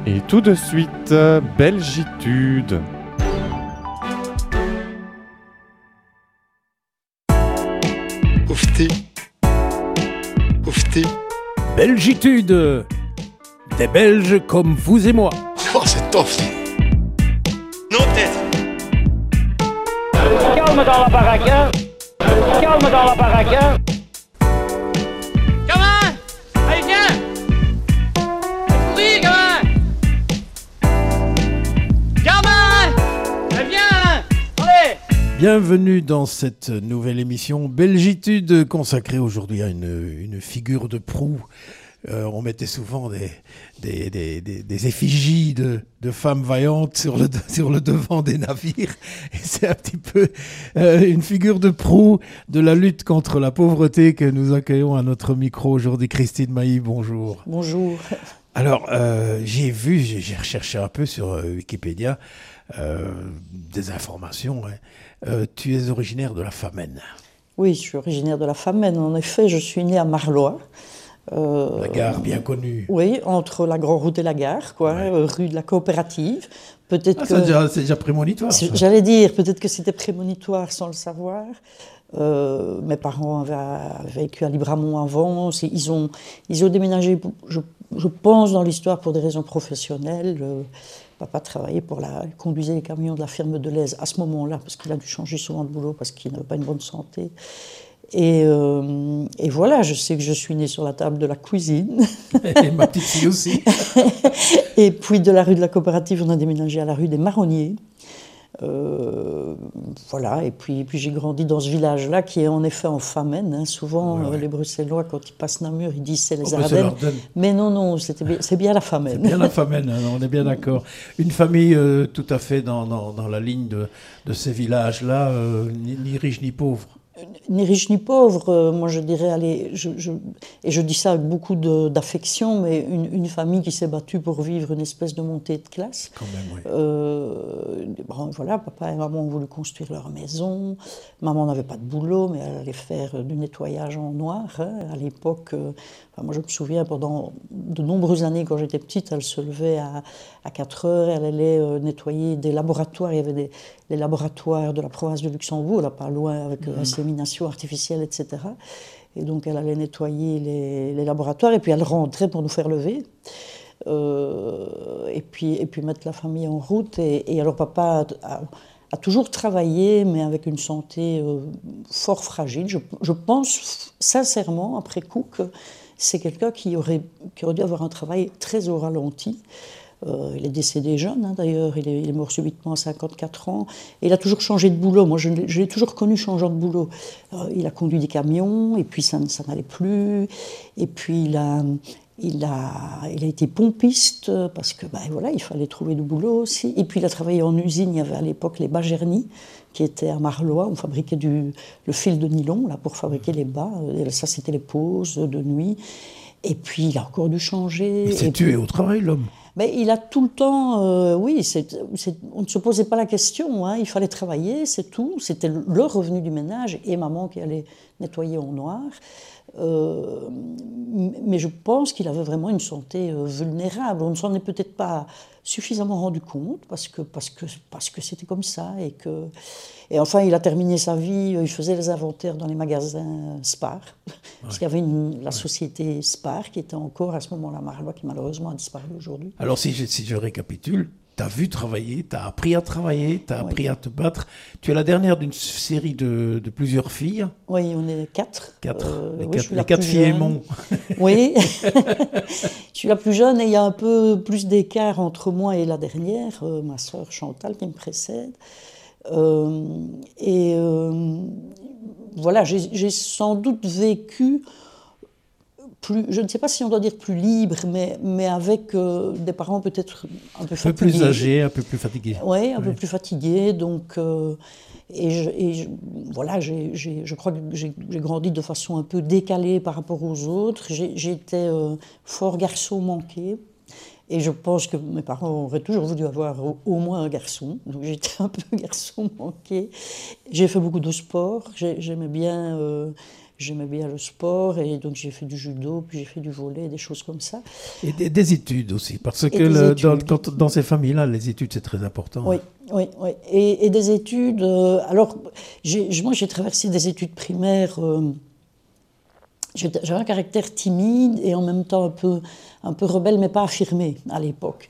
Et tout de suite, Belgitude. Oufti. Oufti. Belgitude. Des Belges comme vous et moi. Oh, c'est tof. Non, peut-être. Calme dans la baraque, hein. Calme dans la baraque, hein. Gamin! Allez, viens! Courir, gamin! Gamin! Allez, viens! Allez! Bienvenue dans cette nouvelle émission Belgitude consacrée aujourd'hui à une figure de proue. On mettait souvent des effigies de femmes vaillantes sur le devant des navires. Et c'est un petit peu une figure de proue de la lutte contre la pauvreté que nous accueillons à notre micro aujourd'hui. Christine Mailly, bonjour. Bonjour. Alors, j'ai recherché un peu sur Wikipédia des informations. Tu es originaire de la Famenne. Oui, je suis originaire de la Famenne. En effet, je suis née à Marlois. La gare bien connue. Oui, entre la Grande Route et la gare, quoi, Ouais. Rue de la Coopérative. Peut-être que C'est déjà prémonitoire. Ça. j'allais dire, peut-être que c'était prémonitoire sans le savoir. Mes parents avaient vécu à Libramont avant. Ils ont déménagé, je pense, dans l'histoire pour des raisons professionnelles. Papa travaillait il conduisait les camions de la firme de Lèze à ce moment-là, parce qu'il a dû changer souvent de boulot parce qu'il n'avait pas une bonne santé. Et voilà, je sais que je suis née sur la table de la cuisine. Et ma petite fille aussi. Et puis de la rue de la Coopérative, on a déménagé à la rue des Marronniers. Voilà, et puis j'ai grandi dans ce village-là qui est en effet en Famenne. Hein. Souvent, Ouais. Les Bruxellois, quand ils passent Namur, ils disent c'est les Oh, ben, c'est Ardennes. l'Ardenne. Mais non, c'est bien la Famenne. C'est bien la Famenne, hein, on est bien d'accord. Une famille tout à fait dans la ligne de ces villages-là, ni riche ni pauvre. Ni riche ni pauvre, moi je dirais, allez, et je dis ça avec beaucoup d'affection, mais une famille qui s'est battue pour vivre une espèce de montée de classe. Quand même, oui. Bon, voilà, papa et maman ont voulu construire leur maison. Maman n'avait pas de boulot, mais elle allait faire du nettoyage en noir. Hein. À l'époque, moi je me souviens, pendant de nombreuses années, quand j'étais petite, elle se levait à 4 heures, elle allait nettoyer des laboratoires. Il y avait les laboratoires de la province de Luxembourg, là pas loin, avec insémination artificielle, etc. Et donc elle allait nettoyer les laboratoires, et puis elle rentrait pour nous faire lever. Et puis mettre la famille en route. Et alors papa a toujours travaillé, mais avec une santé fort fragile. Je pense sincèrement, après coup, que c'est quelqu'un qui aurait dû avoir un travail très au ralenti. Il est décédé jeune, hein, d'ailleurs, il est mort subitement à 54 ans. Et il a toujours changé de boulot. Moi, je l'ai toujours connu changeant de boulot. Il a conduit des camions, et puis ça n'allait plus. Et puis il a été pompiste, parce que voilà, il fallait trouver du boulot aussi. Et puis il a travaillé en usine. Il y avait à l'époque les Bagerny, qui étaient à Marlois. On fabriquait le fil de nylon là, pour fabriquer les bas. Et ça, c'était les pauses de nuit. Et puis il a encore dû changer. Il s'est tué au travail, l'homme. Mais il a tout le temps, oui, on ne se posait pas la question, hein, il fallait travailler, c'est tout. C'était le revenu du ménage et maman qui allait nettoyer en noir. Mais je pense qu'il avait vraiment une santé vulnérable. On ne s'en est peut-être pas suffisamment rendu compte parce que c'était comme ça. Et enfin, il a terminé sa vie, il faisait les inventaires dans les magasins Spar. Parce qu'il y avait la société Spar qui était encore à ce moment-là Marlois, qui malheureusement a disparu aujourd'hui. Alors si je récapitule, tu as vu travailler, tu as appris à travailler, tu as appris à te battre. Tu es la dernière d'une série de plusieurs filles. Oui, on est 4. Les quatre filles aimons. Oui, je suis la plus jeune et il y a un peu plus d'écart entre moi et la dernière, ma sœur Chantal qui me précède. Voilà, j'ai sans doute vécu plus, je ne sais pas si on doit dire plus libre, mais avec des parents peut-être un peu fatigués. Un peu plus âgés, un peu plus fatigués. Oui, un peu plus fatigués. Donc, voilà, je crois que j'ai grandi de façon un peu décalée par rapport aux autres. J'étais fort garçon manqué. Et je pense que mes parents auraient toujours voulu avoir au moins un garçon. Donc j'étais un peu garçon manqué. J'ai fait beaucoup de sport. J'aimais bien j'aimais bien le sport et donc j'ai fait du judo, puis j'ai fait du volley, des choses comme ça. Et des études aussi, parce que dans ces familles-là, les études, c'est très important. Oui, oui, oui. Et des études... alors, moi, j'ai traversé des études primaires... j'avais un caractère timide et en même temps un peu rebelle, mais pas affirmé à l'époque.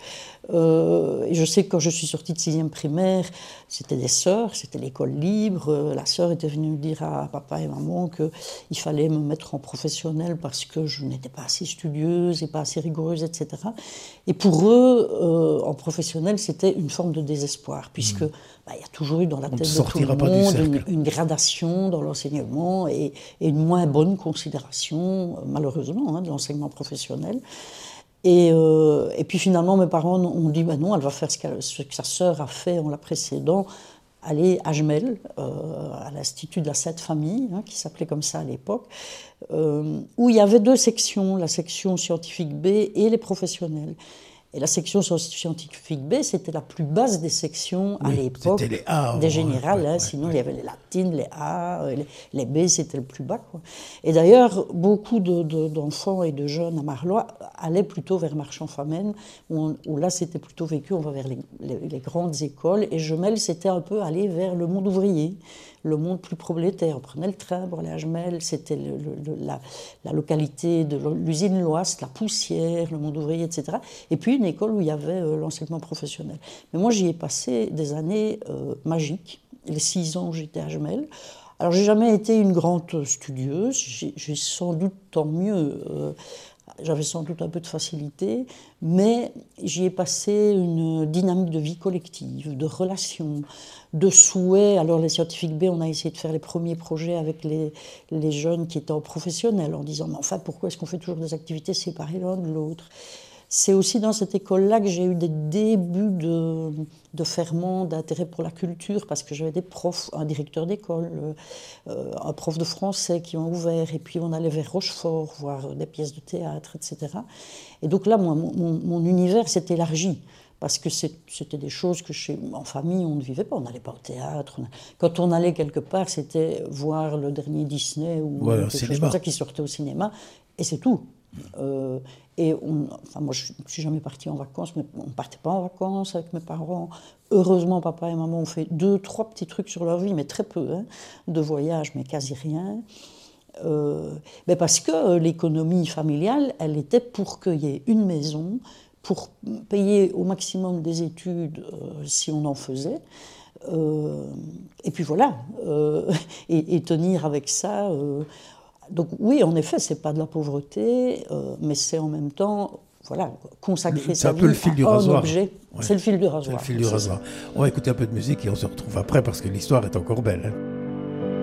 Et je sais que quand je suis sortie de 6e primaire, c'était des sœurs, c'était l'école libre. La sœur était venue dire à papa et maman qu'il fallait me mettre en professionnel parce que je n'étais pas assez studieuse et pas assez rigoureuse, etc. Et pour eux, en professionnel, c'était une forme de désespoir, puisque il y a toujours eu dans la tête de tout le monde une gradation dans l'enseignement et une moins bonne considération, malheureusement, de l'enseignement professionnel. Et puis finalement, mes parents ont dit non, elle va faire ce que sa sœur a fait en la précédant, aller à Jemelle, à l'Institut de la Sainte Famille, qui s'appelait comme ça à l'époque, où il y avait 2 sections, la section scientifique B et les professionnels. Et la section scientifique B, c'était la plus basse des sections à l'époque, c'était les A, des générales. Sinon, il y avait les latines, les A, les B, c'était le plus bas, quoi. Et d'ailleurs, beaucoup d'enfants et de jeunes à Marlois allaient plutôt vers Marchand-Famenne, où là, c'était plutôt vécu, on va vers les grandes écoles. Et Jemelle, c'était un peu aller vers le monde ouvrier, le monde plus prolétaire. On prenait le train pour aller à Jemelle, c'était la localité de l'usine Loist, la poussière, le monde ouvrier, etc. Et puis une école où il y avait l'enseignement professionnel. Mais moi, j'y ai passé des années magiques, les 6 ans où j'étais à Jemelle. Alors, j'ai jamais été une grande studieuse, j'ai sans doute, tant mieux, j'avais sans doute un peu de facilité, mais j'y ai passé une dynamique de vie collective, de relations, de souhaits. Alors les scientifiques B, on a essayé de faire les premiers projets avec les jeunes qui étaient en professionnel, en disant « mais enfin, pourquoi est-ce qu'on fait toujours des activités séparées l'un de l'autre ?» C'est aussi dans cette école-là que j'ai eu des débuts de ferment, d'intérêt pour la culture, parce que j'avais des profs, un directeur d'école, un prof de français qui ont ouvert, et puis on allait vers Rochefort voir des pièces de théâtre, etc. Et donc là, moi, mon univers s'est élargi, parce que c'était des choses que en famille, on ne vivait pas. On n'allait pas au théâtre. Quand on allait quelque part, c'était voir le dernier Disney ou quelque chose comme ça qui sortait au cinéma, et c'est tout. Moi, je ne suis jamais partie en vacances, mais on ne partait pas en vacances avec mes parents. Heureusement, papa et maman ont fait 2, 3 petits trucs sur leur vie, mais très peu, de voyages, mais quasi rien. Mais parce que l'économie familiale, elle était pour qu'il y ait une maison, pour payer au maximum des études si on en faisait. Et puis voilà, et tenir avec ça. Donc oui, en effet, c'est pas de la pauvreté, mais c'est en même temps, voilà, consacrer sa vie à un objet. Ouais. C'est le fil du rasoir. C'est le fil du rasoir. On va écouter un peu de musique et on se retrouve après parce que l'histoire est encore belle.